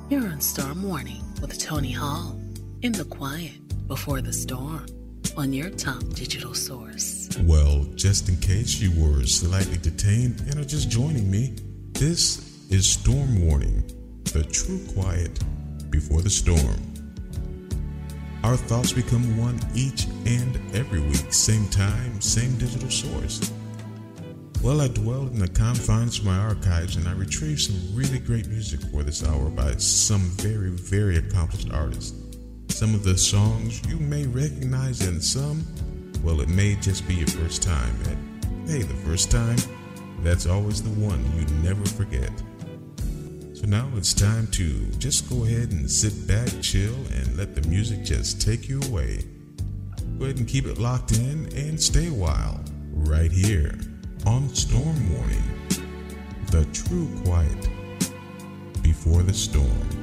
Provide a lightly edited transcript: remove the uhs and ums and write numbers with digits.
You're on Storm Warning with Tony Hall in the quiet before the storm on your top digital source. Well, just in case you were slightly detained and are just joining me, this is Storm Warning, the true quiet before the storm. Our thoughts become one each and every week, same time, same digital source. Well, I dwelled in the confines of my archives and I retrieved some really great music for this hour by some very, very accomplished artists. Some of the songs you may recognize and some, well, it may just be your first time. And hey, the first time, that's always the one you never forget. So now it's time to just go ahead and sit back, chill, and let the music just take you away. Go ahead and keep it locked in and stay a while, right here on Storm Warning, the true quiet before the storm.